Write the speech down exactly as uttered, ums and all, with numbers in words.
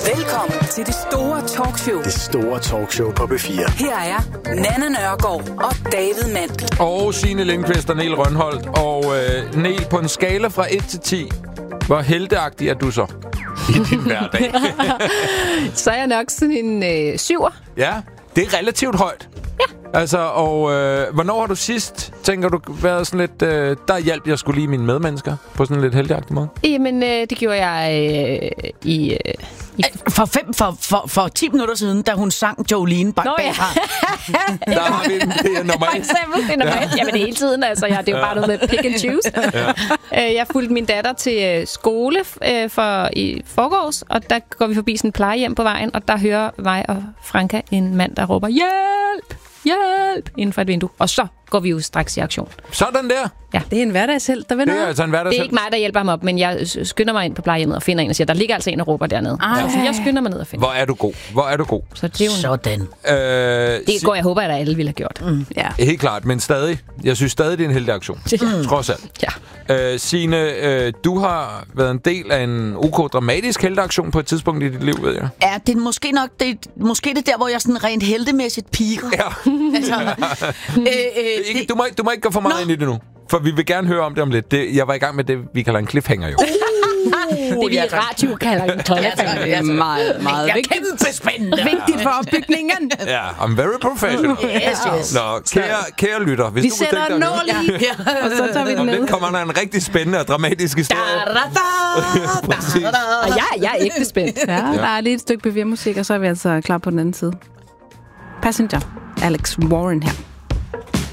Velkommen til det store talkshow. Det store talkshow på B fire. Her er Nanna Nørgaard og David Mandel. Og Signe Lindqvist og Niel Rønholdt. Og øh, Niel, på en skala fra et til ti, hvor helteagtig er du så i din hverdag? Så er jeg nok sådan en øh, syver. Ja, det er relativt højt. Ja. Altså, og øh, hvornår har du sidst, tænker du, været sådan lidt, øh, der hjalp jeg skulle lige mine medmennesker på sådan en lidt helteagtig måde? Jamen, øh, det gjorde jeg øh, i... Øh, i For, fem, for, for, for ti minutter siden, da hun sang Jolene bag Nå, ja. bagfra. Der har vi den, det er nummer For et. eksempel, det er nummer et. Jamen, det er hele tiden, altså. Ja, det er jo bare noget med pick and choose. Ja. Jeg fulgte min datter til øh, skole øh, for, i forgårs, og der går vi forbi sådan en plejehjem på vejen, og der hører mig og Franka en mand, der råber, hjælp! Hjælp! Inden for et vindue. Og så går vi jo straks i aktion. Sådan der. Ja. Det er en hverdagshelt, der vil Det er noget. altså en Det er hverdagshelt. ikke mig, der hjælper ham op, men jeg skynder mig ind på plejehjemmet og finder en og siger, der ligger altså en og råber dernede. Ej. Så jeg skynder mig ned og finder. Hvor er du god. Hvor er du god. Så det er jo en, Sådan. Øh, det går jeg håber, at alle ville have gjort. Mm. Ja. Helt klart, men stadig. Jeg synes stadig, det er en helteaktion. Mm. Trods alt. Ja. Øh, Signe, øh, du har været en del af en ok dramatisk helteaktion på et tidspunkt i dit liv, ved jeg. Ja, det er måske nok det, måske det der, hvor jeg sådan rent heltemæssigt piker. Ja. Altså, øh, øh, Ikke, det, du, må, ikke- du må ikke gå for meget Nå. ind i det nu. For vi vil gerne høre om det om lidt. Det, jeg var i gang med det, vi kalder en cliffhanger jo. Det vi i radio kalder en tollefanger. Det er meget, meget det er vigtigt. kæmpe spændende. Vigtigt for opbygningen. Ja, I'm very professional. Yes, yes. Nå, kære, kære lytter. Hvis Vi du kunne sætter tænke en dig at nål i, og så tager vi høre- den om ned. lidt kommer der en rigtig spændende og dramatisk historie. Præcis. Og jeg, jeg er ikke spændt. Ja, der er lige et stykke B fire musik, og så er vi altså klar på den anden side. Passenger. Alex Warren her.